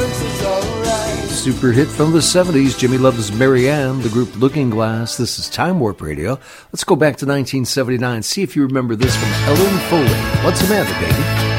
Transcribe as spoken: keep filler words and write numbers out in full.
Super hit from the seventies, Jimmy Love's Marianne, the group Looking Glass. This is Time Warp Radio. Let's go back to nineteen seventy-nine, see if you remember this from Ellen Foley. What's the matter, baby?